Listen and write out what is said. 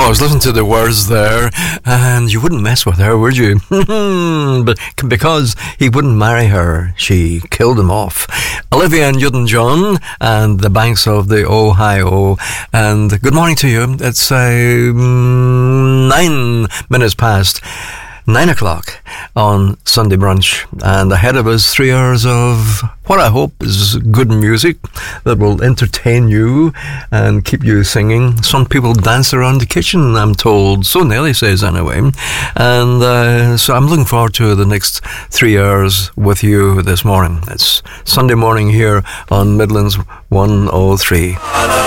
I was listening to the words there, and you wouldn't mess with her, would you? But because he wouldn't marry her, she killed him off. Olivia Newton-John and the banks of the Ohio. And good morning to you. It's 9 minutes past 9 o'clock on Sunday brunch, and ahead of us 3 hours of what I hope is good music that will entertain you and keep you singing. Some people dance around the kitchen, I'm told, so Nelly says anyway, and so I'm looking forward to the next 3 hours with you this morning. It's Sunday morning here on Midlands 103.